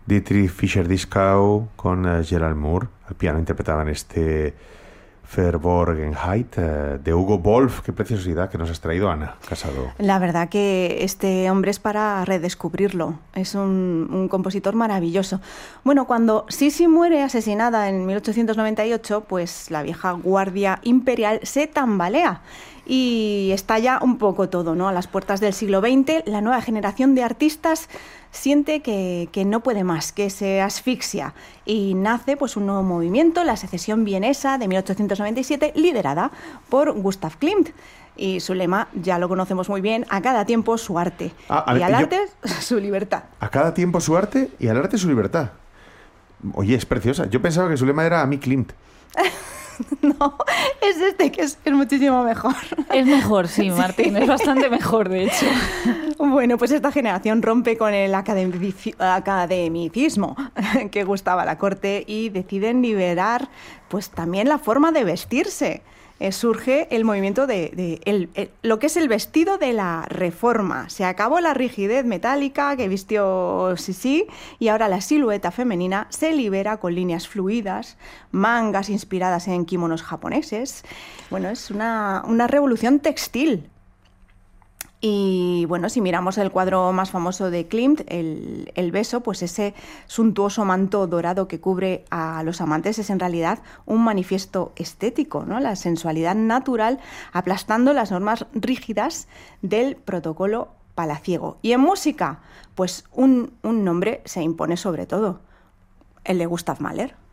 Dietrich Fischer-Dieskau con Gerald Moore. Al piano interpretaban este Verborgenheit de Hugo Wolf. Qué preciosidad que nos has traído, Ana Casado. La verdad que este hombre es para redescubrirlo. Es un compositor maravilloso. Bueno, cuando Sisi muere asesinada en 1898, pues la vieja guardia imperial se tambalea y estalla un poco todo, ¿no? A las puertas del siglo XX, la nueva generación de artistas siente que no puede más, que se asfixia, y nace pues un nuevo movimiento, la Secesión Vienesa de 1897, liderada por Gustav Klimt. Y su lema ya lo conocemos muy bien: a cada tiempo su arte, y al arte su libertad. A cada tiempo su arte y al arte su libertad. Oye, es preciosa. Yo pensaba que su lema era a mí Klimt. No, es este, que es muchísimo mejor. Es mejor, sí, Martín, sí. Es bastante mejor, de hecho. Bueno, pues esta generación rompe con el academicismo que gustaba a la corte y deciden liberar pues también la forma de vestirse. Surge el movimiento de lo que es el vestido de la Reforma. Se acabó la rigidez metálica que vistió Sisi y ahora la silueta femenina se libera con líneas fluidas, mangas inspiradas en kimonos japoneses. Bueno, es una revolución textil. Y bueno, si miramos el cuadro más famoso de Klimt, el Beso, pues ese suntuoso manto dorado que cubre a los amantes es en realidad un manifiesto estético, ¿no? La sensualidad natural aplastando las normas rígidas del protocolo palaciego. Y en música, pues un nombre se impone sobre todo, el de Gustav Mahler.